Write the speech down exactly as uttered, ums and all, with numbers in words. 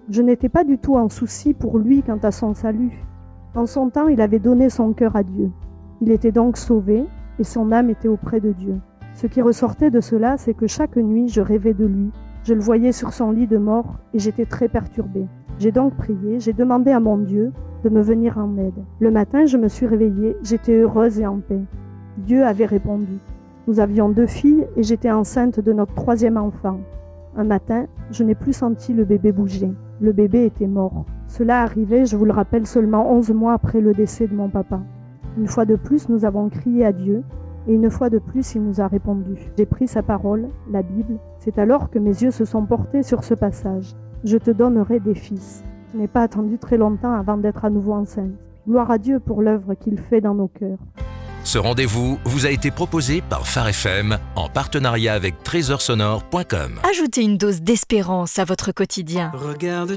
Je n'étais pas du tout en souci pour lui quant à son salut. En son temps, il avait donné son cœur à Dieu. Il était donc sauvé et son âme était auprès de Dieu. Ce qui ressortait de cela, c'est que chaque nuit, je rêvais de lui. Je le voyais sur son lit de mort et j'étais très perturbée. J'ai donc prié, j'ai demandé à mon Dieu de me venir en aide. Le matin, je me suis réveillée, j'étais heureuse et en paix. Dieu avait répondu. Nous avions deux filles et j'étais enceinte de notre troisième enfant. Un matin, je n'ai plus senti le bébé bouger. Le bébé était mort. Cela arrivait, je vous le rappelle, seulement onze mois après le décès de mon papa. Une fois de plus, nous avons crié à Dieu et une fois de plus, il nous a répondu. J'ai pris sa parole, la Bible. C'est alors que mes yeux se sont portés sur ce passage. Je te donnerai des fils. Je n'ai pas attendu très longtemps avant d'être à nouveau enceinte. Gloire à Dieu pour l'œuvre qu'il fait dans nos cœurs. Ce rendez-vous vous a été proposé par Phare F M en partenariat avec trésor sonore point com. Ajoutez une dose d'espérance à votre quotidien. Regarde